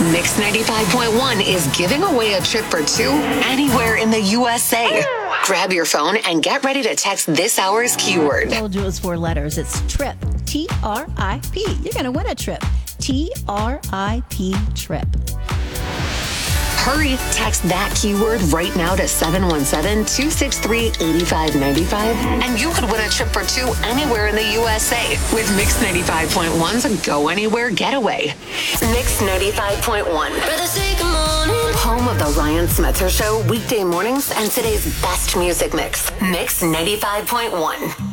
Mix 95.1 is giving away a trip for two anywhere in the USA. Grab your phone and get ready to text this hour's keyword. I told you it was 4 letters. It's TRIP. T-R-I-P. You're going to win a trip. T-R-I-P trip. Hurry, text that keyword right now to 717-263-8595 and you could win a trip for two anywhere in the USA with Mix 95.1's Go Anywhere Getaway. Mix 95.1. Home of the Ryan Smetzer Show weekday mornings and today's best music mix. Mix 95.1.